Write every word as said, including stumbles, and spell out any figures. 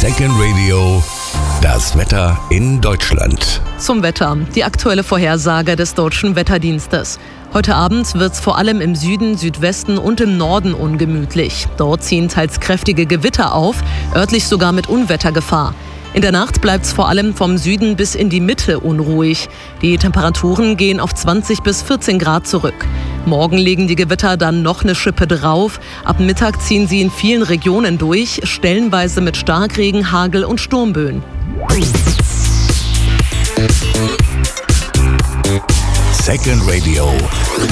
Second Radio, das Wetter in Deutschland. Zum Wetter. Die aktuelle Vorhersage des Deutschen Wetterdienstes. Heute Abend wird es vor allem im Süden, Südwesten und im Norden ungemütlich. Dort ziehen teils kräftige Gewitter auf, örtlich sogar mit Unwettergefahr. In der Nacht bleibt es vor allem vom Süden bis in die Mitte unruhig. Die Temperaturen gehen auf zwanzig bis vierzehn Grad zurück. Morgen legen die Gewitter dann noch eine Schippe drauf. Ab Mittag ziehen sie in vielen Regionen durch, stellenweise mit Starkregen, Hagel und Sturmböen. Second Radio